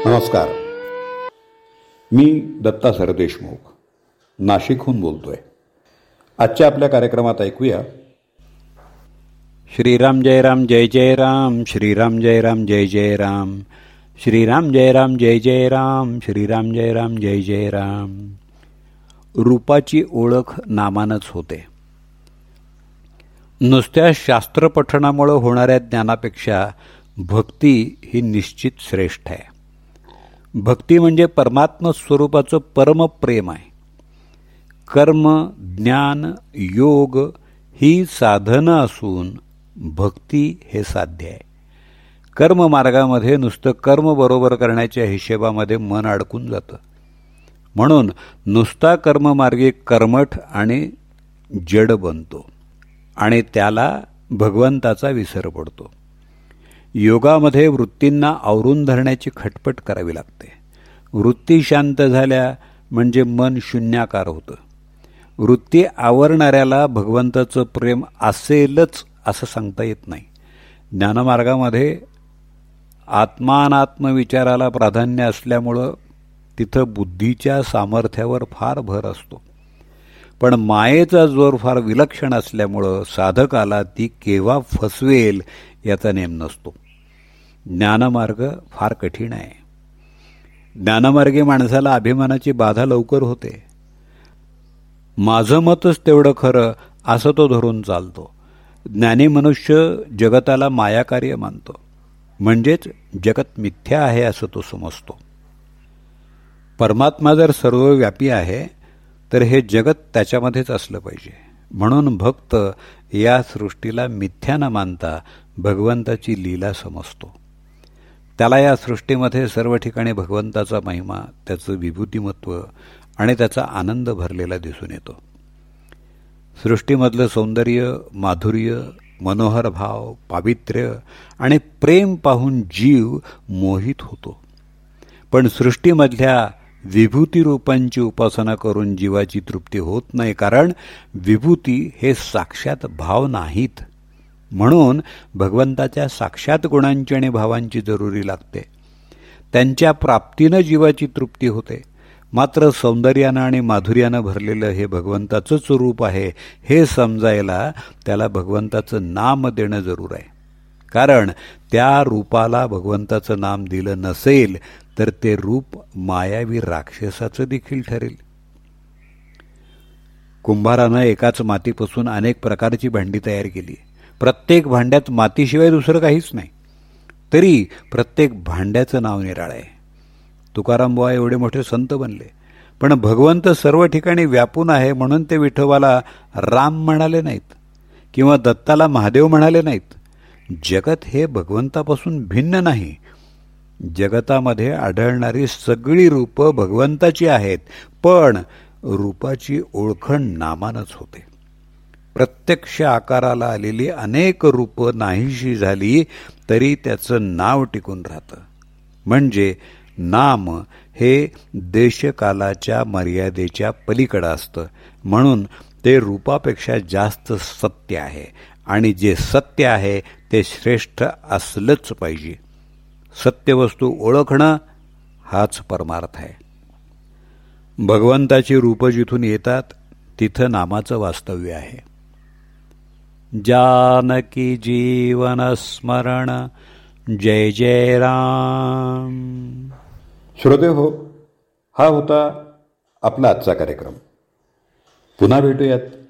नमस्कार. मी दत्ता सरदेशमुख नाशिकहून बोलतोय. आजच्या आपल्या कार्यक्रमात ऐकूया श्रीराम जय राम जय जय राम, श्रीराम जय राम जय जय राम, श्रीराम जय राम जय जय राम, श्रीराम जय राम जय जय राम. रूपाची ओळख नामानच होते. नुसत्या शास्त्रपठणामुळे होणाऱ्या ज्ञानापेक्षा भक्ती ही निश्चित श्रेष्ठ आहे. भक्ती म्हणजे परमात्म स्वरूपाचं परमप्रेम आहे. कर्म, ज्ञान, योग ही साधनं असून भक्ती हे साध्य आहे. कर्म मार्गामध्ये नुसतं कर्म बरोबर करण्याच्या हिशेबामध्ये मन अडकून जातं. म्हणून नुसता कर्ममार्गी कर्मठ आणि जड बनतो आणि त्याला भगवंताचा विसर पडतो. योगामध्ये वृत्तींना आवरून धरण्याची खटपट करावी लागते. वृत्ती शांत झाल्या म्हणजे मन शून्याकार होतं. वृत्ती आवरणाऱ्याला भगवंताचं प्रेम असेलच असं सांगता येत नाही. ज्ञानमार्गामध्ये आत्मानात्म विचाराला प्राधान्य असल्यामुळं तिथं बुद्धीच्या सामर्थ्यावर फार भर असतो. पण मायेचा जोर फार विलक्षण असल्यामुळं साधकाला ती केव्हा फसवेल याचा नेम नसतो. ज्ञानमार्ग फार कठीण आहे. ज्ञानमार्गी माणसाला अभिमानाची बाधा लवकर होते. माझं मतच तेवढं खरं असं तो धरून चालतो. ज्ञानी मनुष्य जगताला मायाकार्य मानतो, म्हणजेच जगत मिथ्या आहे असं तो समजतो. परमात्मा जर सर्वव्यापी आहे तर हे जगत त्याच्यामध्येच असलं पाहिजे. म्हणून भक्त या सृष्टीला मिथ्या न मानता भगवंताची लीला समजतो. त्याला या सृष्टीमध्ये सर्व ठिकाणी भगवंताचा महिमा, त्याचं विभूतिमत्व आणि त्याचा आनंद भरलेला दिसून येतो. सृष्टीमधलं सौंदर्य, माधुर्य, मनोहर भाव, पावित्र्य आणि प्रेम पाहून जीव मोहित होतो. पण सृष्टीमधल्या विभूती रूपांची उपासना करून जीवाची तृप्ती होत नाही, कारण विभूती हे साक्षात भाव नाहीत. म्हणून भगवंताच्या साक्षात गुणांची आणि भावांची जरुरी लागते. त्यांच्या प्राप्तीनं जीवाची तृप्ती होते. मात्र सौंदर्यानं आणि माधुर्यानं भरलेलं हे भगवंताचंच रूप आहे हे समजायला त्याला भगवंताचं नाम देणं जरूर आहे. कारण त्या रूपाला भगवंताचं नाम दिलं नसेल तर ते रूप मायावी राक्षसाचं देखील ठरेल. कुंभारानं एकाच मातीपासून अनेक प्रकारची भांडी तयार केली. प्रत्येक भांड्यात मातीशिवाय दुसरं काहीच नाही, तरी प्रत्येक भांड्याचं नाव निराळं आहे. तुकाराम बुवा एवढे मोठे संत बनले, पण भगवंत सर्व ठिकाणी व्यापून आहे म्हणून ते विठोबाला राम म्हणाले नाहीत किंवा दत्ताला महादेव म्हणाले नाहीत. जगत हे भगवंतापासून भिन्न नाही. जगतामध्ये आढळणारी सगळी रूपं भगवंताची आहेत, पण रूपाची ओळखण नामानच होते. प्रत्यक्ष आकाराला आलेली अनेक रूपं नाहीशी झाली तरी त्याचं नाव टिकून राहतं. म्हणजे नाम हे देशकालाच्या मर्यादेच्या पलीकडं असतं. म्हणून ते रूपापेक्षा जास्त सत्य आहे आणि जे सत्य आहे ते श्रेष्ठ असलंच पाहिजे. सत्यवस्तू ओळखणं हाच परमार्थ आहे. भगवंताची रूपं जिथून येतात तिथं नामाचं वास्तव्य आहे. जानकी जीवन स्मरण जय जय राम. श्रोते हो, हा होता आपला आजचा कार्यक्रम. पुन्हा भेटूयात